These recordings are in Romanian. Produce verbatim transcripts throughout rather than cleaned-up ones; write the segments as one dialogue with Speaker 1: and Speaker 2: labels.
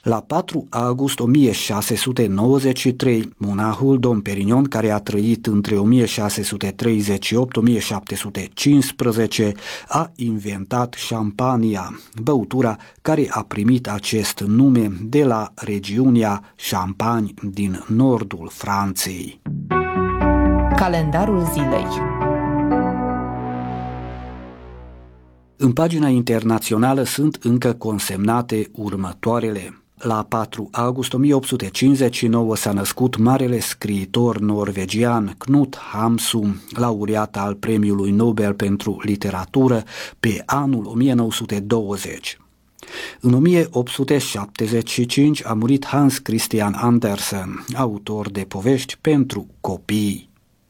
Speaker 1: La patru august o mie șase sute nouăzeci și trei, monahul Dom Perignon, care a trăit între o mie șase sute treizeci și opt - o mie șapte sute cincisprezece, a inventat șampania, băutura care a primit acest nume de la regiunea Champagne din nordul Franței.
Speaker 2: Calendarul zilei.
Speaker 1: În pagina internațională sunt încă consemnate următoarele. La patru august o mie opt sute cincizeci și nouă s-a născut marele scriitor norvegian Knut Hamsun, laureat al Premiului Nobel pentru literatură pe anul o mie nouă sute douăzeci. În o mie opt sute șaptezeci și cinci a murit Hans Christian Andersen, autor de povești pentru copii.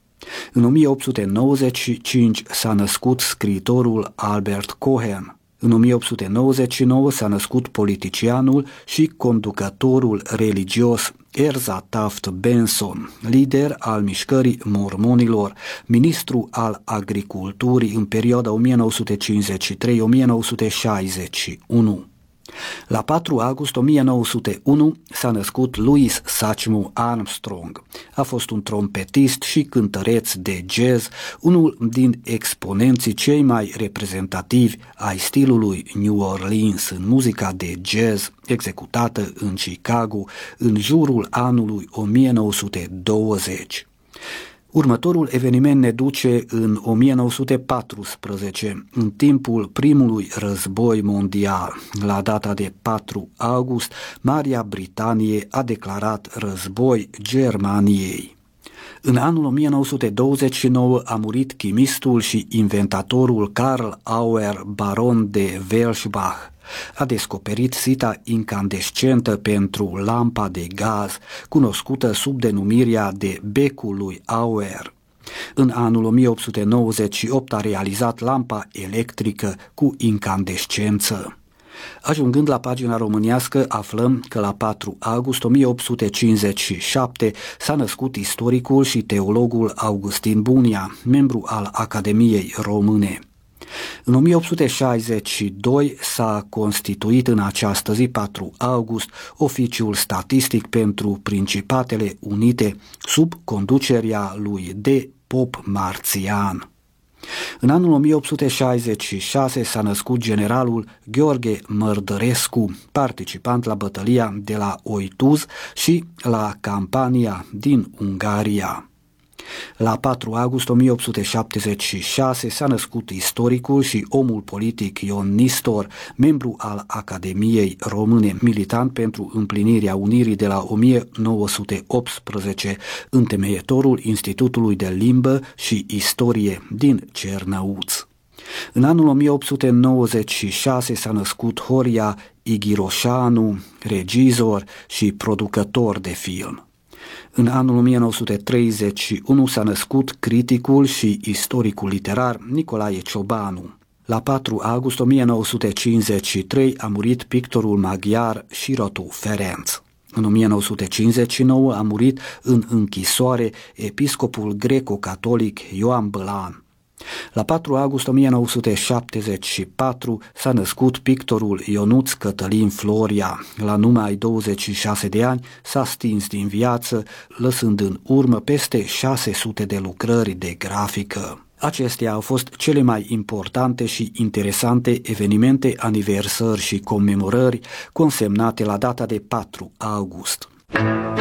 Speaker 1: În o mie opt sute nouăzeci și cinci s-a născut scriitorul Albert Cohen. În o mie opt sute nouăzeci și nouă s-a născut politicianul și conducătorul religios Ezra Taft Benson, lider al mișcării mormonilor, ministru al agriculturii în perioada o mie nouă sute cincizeci și trei - o mie nouă sute șaizeci și unu. La patru august o mie nouă sute unu s-a născut Louis Satchmo Armstrong. A fost un trompetist și cântăreț de jazz, unul din exponenții cei mai reprezentativi ai stilului New Orleans în muzica de jazz executată în Chicago în jurul anului o mie nouă sute douăzeci. Următorul eveniment ne duce în o mie nouă sute paisprezece, în timpul primului război mondial. La data de patru august, Marea Britanie a declarat război Germaniei. În anul o mie nouă sute douăzeci și nouă a murit chimistul și inventatorul Karl Auer, baron de Welschbach. A descoperit sita incandescentă pentru lampa de gaz, cunoscută sub denumirea de becul lui Auer. În anul o mie opt sute nouăzeci și opt a realizat lampa electrică cu incandescență. Ajungând la pagina românească, aflăm că la patru august o mie opt sute cincizeci și șapte s-a născut istoricul și teologul Augustin Bunia, membru al Academiei Române. În o mie opt sute șaizeci și doi s-a constituit în această zi, patru august, Oficiul Statistic pentru Principatele Unite, sub conducerea lui D. Pop Marțian. În anul o mie opt sute șaizeci și șase s-a născut generalul Gheorghe Mărdărescu, participant la bătălia de la Oituz și la campania din Ungaria. La patru august o mie opt sute șaptezeci și șase s-a născut istoricul și omul politic Ion Nistor, membru al Academiei Române, militant pentru împlinirea unirii de la o mie nouă sute optsprezece, întemeietorul Institutului de Limbă și Istorie din Cernăuț. În anul o mie opt sute nouăzeci și șase s-a născut Horia Ighiroșanu, regizor și producător de film. În anul o mie nouă sute treizeci și unu s-a născut criticul și istoricul literar Nicolae Ciobanu. La patru august o mie nouă sute cincizeci și trei a murit pictorul maghiar Sirotu Ferenc. În o mie nouă sute cincizeci și nouă a murit în închisoare episcopul greco-catolic Ioan Bălan. La patru august o mie nouă sute șaptezeci și patru s-a născut pictorul Ionuț Cătălin Floria. La numai douăzeci și șase de ani s-a stins din viață, lăsând în urmă peste șase sute de lucrări de grafică. Acestea au fost cele mai importante și interesante evenimente, aniversări și comemorări consemnate la data de patru august.